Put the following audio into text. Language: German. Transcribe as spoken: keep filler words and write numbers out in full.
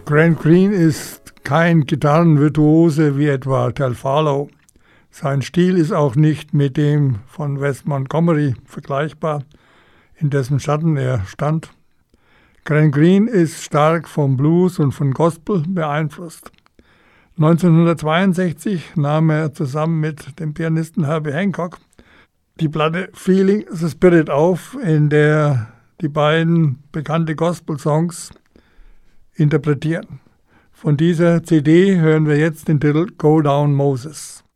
Grant Green ist kein Gitarrenvirtuose wie etwa Tel Farlow. Sein Stil ist auch nicht mit dem von Wes Montgomery vergleichbar, in dessen Schatten er stand. Grant Green ist stark vom Blues und von Gospel beeinflusst. neunzehnhundertzweiundsechzig nahm er zusammen mit dem Pianisten Herbie Hancock die Platte Feeling the Spirit auf, in der die beiden bekannte Gospel-Songs interpretieren. Von dieser C D hören wir jetzt den Titel Go Down Moses.